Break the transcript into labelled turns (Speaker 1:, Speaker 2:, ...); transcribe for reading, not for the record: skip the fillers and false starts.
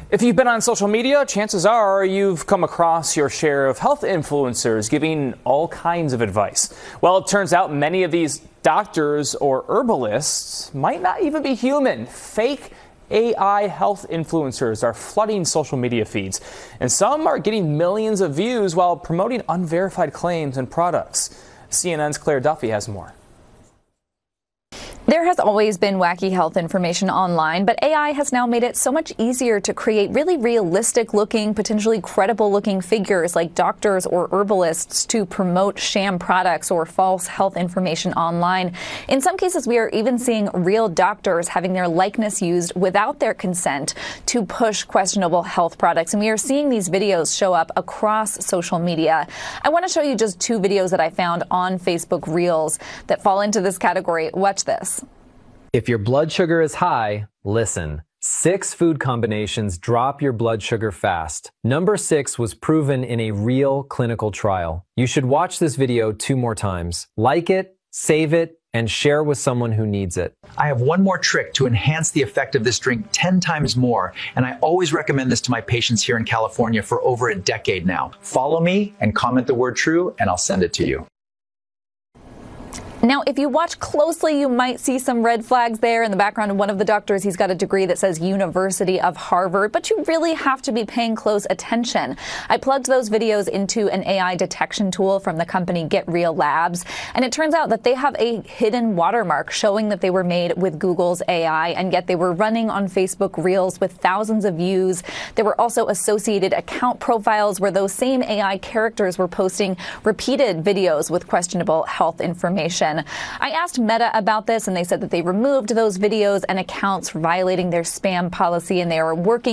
Speaker 1: If you've been on social media, chances are you've come across your share of health influencers giving all kinds of advice. Well, it turns out many of these doctors or herbalists might not even be human. Fake AI health influencers are flooding social media feeds, and some are getting millions of views while promoting unverified claims and products. CNN's Claire Duffy has more.
Speaker 2: There has always been wacky health information online, but AI has now made it so much easier to create really realistic-looking, potentially credible-looking figures like doctors or herbalists to promote sham products or false health information online. In some cases, we are even seeing real doctors having their likeness used without their consent to push questionable health products. And we are seeing these videos show up across social media. I want to show you just two videos that I found on Facebook Reels that fall into this category. Watch this.
Speaker 3: If your blood sugar is high, listen. 6 food combinations drop your blood sugar fast. Number 6 was proven in a real clinical trial. You should watch this video 2 more times. Like it, save it, and share with someone who needs it.
Speaker 4: I have one more trick to enhance the effect of this drink 10 times more, and I always recommend this to my patients here in California for over a decade now. Follow me and comment the word true, and I'll send it to you.
Speaker 2: Now, if you watch closely, you might see some red flags there in the background of one of the doctors. He's got a degree that says University of Harvard, but you really have to be paying close attention. I plugged those videos into an AI detection tool from the company Get Real Labs, and it turns out that they have a hidden watermark showing that they were made with Google's AI, and yet they were running on Facebook Reels with thousands of views. There were also associated account profiles where those same AI characters were posting repeated videos with questionable health information. I asked Meta about this, and they said that they removed those videos and accounts for violating their spam policy, and they are working